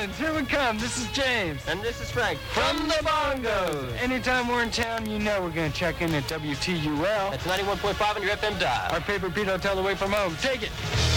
Orleans, here we come. This is James. And this is Frank. From the Bongos. Anytime we're in town, you know we're going to check in at WTUL. That's 91.5 on your FM dial. Our paper Pete Hotel away from home. Take it.